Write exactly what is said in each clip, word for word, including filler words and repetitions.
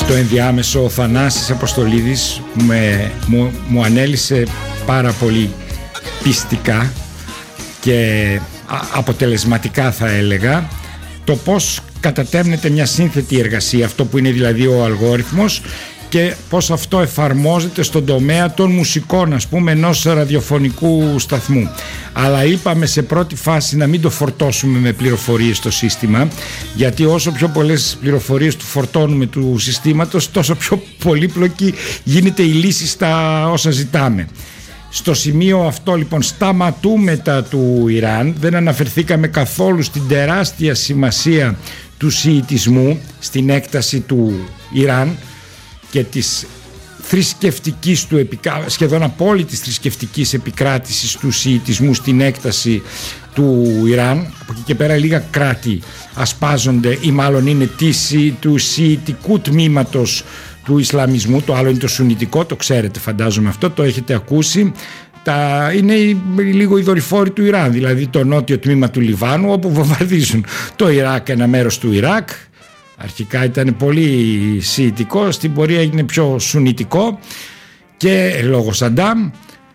Το ενδιάμεσο ο Θανάσης Αποστολίδης με, μου, μου ανέλησε πάρα πολύ πιστικά και αποτελεσματικά, θα έλεγα, το πως κατατέμνεται μια σύνθετη εργασία, αυτό που είναι δηλαδή ο αλγόριθμος, και πως αυτό εφαρμόζεται στον τομέα των μουσικών, ας πούμε, ενός ραδιοφωνικού σταθμού. Αλλά είπαμε σε πρώτη φάση να μην το φορτώσουμε με πληροφορίες στο σύστημα, γιατί όσο πιο πολλές πληροφορίες του φορτώνουμε του συστήματος, τόσο πιο πολύπλοκη γίνεται η λύση στα όσα ζητάμε. Στο σημείο αυτό λοιπόν σταματούμε τα του Ιράν, δεν αναφερθήκαμε καθόλου στην τεράστια σημασία του σιητισμού στην έκταση του Ιράν και της θρησκευτικής του, σχεδόν απόλυτης θρησκευτικής επικράτησης του σιητισμού στην έκταση του Ιράν. Από εκεί και πέρα λίγα κράτη ασπάζονται, ή μάλλον είναι τύση του σιητικού τμήματος του Ισλαμισμού, το άλλο είναι το σουνιτικό, το ξέρετε φαντάζομαι αυτό, το έχετε ακούσει. Τα, είναι λίγο οι δορυφόροι του Ιράν, δηλαδή το νότιο τμήμα του Λιβάνου, όπου βομβαρδίζουν το Ιράκ, ένα μέρος του Ιράκ. Αρχικά ήταν πολύ σιητικό, στην πορεία έγινε πιο σουνιτικό και λόγω Σαντάμ,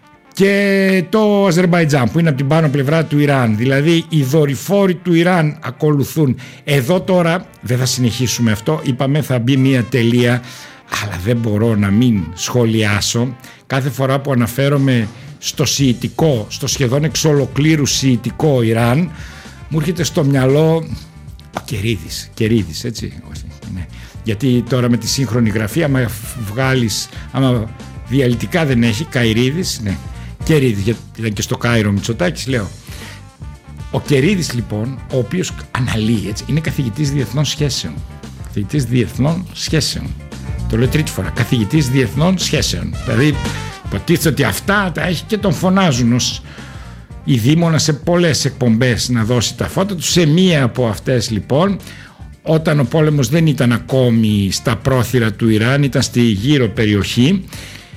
και το Αζερμπαϊτζάν που είναι από την πάνω πλευρά του Ιράν. Δηλαδή οι δορυφόροι του Ιράν ακολουθούν. Εδώ τώρα δεν θα συνεχίσουμε αυτό, είπαμε θα μπει μια τελεία, αλλά δεν μπορώ να μην σχολιάσω κάθε φορά που αναφέρομαι στο σιητικό, στο σχεδόν εξ ολοκλήρου σιητικό Ιράν, μου έρχεται στο μυαλό ο Κερίδης, Κερίδης έτσι, ναι. Γιατί τώρα με τη σύγχρονη γραφή, άμα βγάλεις, άμα διαλυτικά δεν έχει, Καϊρίδης, ναι, Κερίδης, γιατί ήταν και στο Κάιρο Μητσοτάκης, λέω. Ο Κερίδης λοιπόν, ο οποίος αναλύει, έτσι, είναι καθηγητής διεθνών σχέσεων, καθηγητής διεθνών σχέσεων, το λέω τρίτη φορά, καθηγητής διεθνών σχέσεων, δηλαδή υποτίθεται ότι αυτά τα έχει και τον φωνάζουν ως η δήμονα σε πολλές εκπομπές να δώσει τα φώτα του. Σε μία από αυτές λοιπόν, όταν ο πόλεμος δεν ήταν ακόμη στα πρόθυρα του Ιράν, ήταν στη γύρω περιοχή,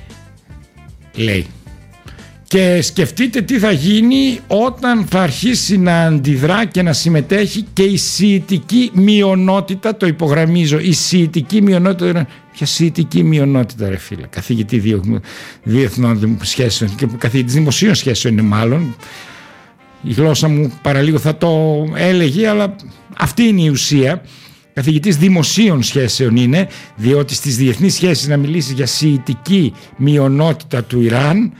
λέει, και σκεφτείτε τι θα γίνει όταν θα αρχίσει να αντιδρά και να συμμετέχει και η σιητική μειονότητα, το υπογραμμίζω, η σιητική μειονότητα. Ποια σιητική μειονότητα, ρε φίλε, καθηγητή διεθνών σχέσεων και καθηγητής δημοσίων σχέσεων είναι μάλλον, η γλώσσα μου παραλίγο θα το έλεγε, αλλά αυτή είναι η ουσία. Καθηγητής δημοσίων σχέσεων είναι, διότι στις διεθνείς σχέσεις να μιλήσει για σιητική μειονότητα του Ιράν,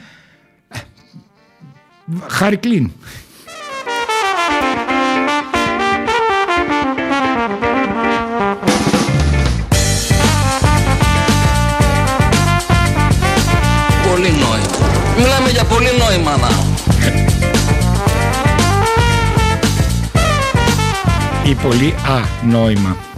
χάρη κλίν. Πολύ νόημα. Μιλάμε για πολύ νόημα να. Ή πολύ α νόημα.